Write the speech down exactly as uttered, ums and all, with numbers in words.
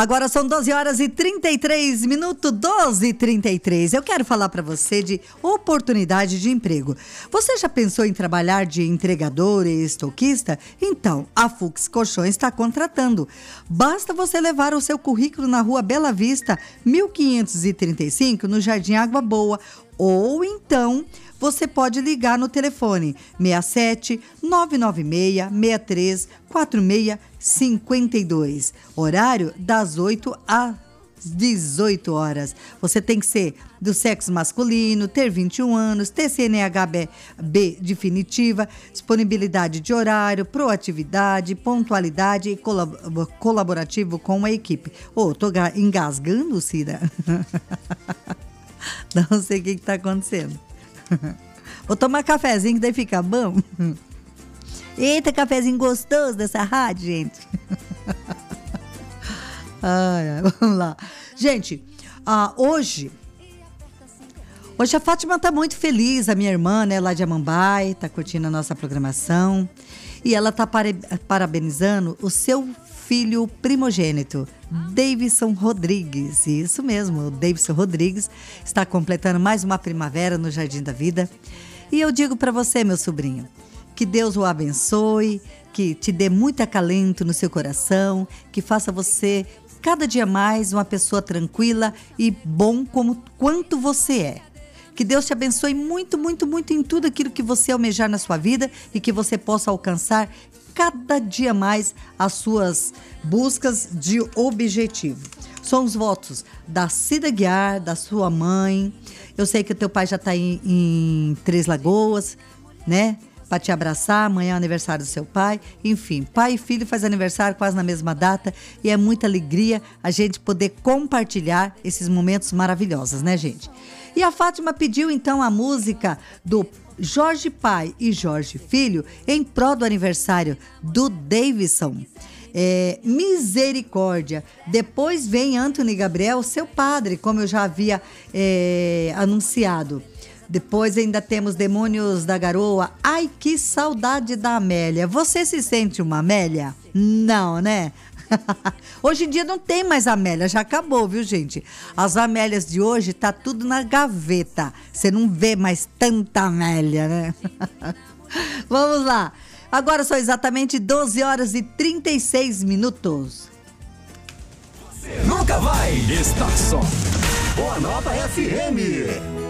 Agora são doze horas e trinta e três minutos, doze e trinta e três. Eu quero falar para você de oportunidade de emprego. Você já pensou em trabalhar de entregador e estoquista? Então, a Fux Colchões está contratando. Basta você levar o seu currículo na Rua Bela Vista, mil quinhentos e trinta e cinco, no Jardim Água Boa. Ou então, você pode ligar no telefone seis sete, nove nove seis, seis três, quatro seis cinco dois. Horário das oito às dezoito horas. Você tem que ser do sexo masculino, ter vinte e um anos, ter C N H B definitiva, disponibilidade de horário, proatividade, pontualidade e colab- colaborativo com a equipe. Ô, oh, tô engasgando, Cida? Não sei o que está acontecendo. Vou tomar cafezinho que daí fica bom. Eita, cafezinho gostoso dessa rádio, gente. Ai, vamos lá. Gente, ah, hoje... Hoje a Fátima tá muito feliz, a minha irmã, né, lá de Amambai, tá curtindo a nossa programação. E ela tá para, parabenizando o seu filho primogênito, Davidson Rodrigues. Isso mesmo, o Davidson Rodrigues está completando mais uma primavera no Jardim da Vida. E eu digo para você, meu sobrinho, que Deus o abençoe, que te dê muito acalento no seu coração, que faça você cada dia mais uma pessoa tranquila e bom como quanto você é. Que Deus te abençoe muito, muito, muito em tudo aquilo que você almejar na sua vida e que você possa alcançar cada dia mais as suas buscas de objetivo. São os votos da Cida Guiar, da sua mãe. Eu sei que o teu pai já está em, em Três Lagoas, né? Para te abraçar. Amanhã é o aniversário do seu pai. Enfim, pai e filho faz aniversário quase na mesma data e é muita alegria a gente poder compartilhar esses momentos maravilhosos, né, gente? E a Fátima pediu então a música do Jorge Pai e Jorge Filho em prol do aniversário do Davidson. É, Misericórdia. Depois vem Antony Gabriel, seu padre, como eu já havia é, anunciado. Depois ainda temos Demônios da Garoa. Ai, que saudade da Amélia. Você se sente uma Amélia? Não, né? Hoje em dia não tem mais Amélia, já acabou, viu, gente? As Amélias de hoje tá tudo na gaveta. Você não vê mais tanta Amélia, né? Vamos lá. Agora são exatamente doze horas e trinta e seis minutos. Você nunca vai estar só. Boa Nova F M.